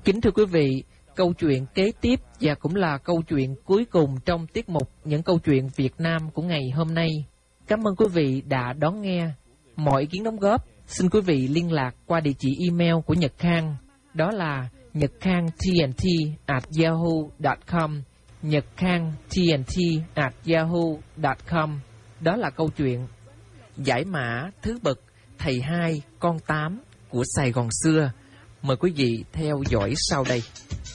Kính thưa quý vị, câu chuyện kế tiếp và cũng là câu chuyện cuối cùng trong tiết mục Những câu chuyện Việt Nam của ngày hôm nay. Cảm ơn quý vị đã đón nghe. Mọi ý kiến đóng góp, xin quý vị liên lạc qua địa chỉ email của Nhật Khang. Đó là nhậtkhangtnt@yahoo.com, nhậtkhangtnt@yahoo.com. Đó là câu chuyện Giải mã thứ bậc thầy hai con tám của Sài Gòn xưa. Mời quý vị theo dõi sau đây.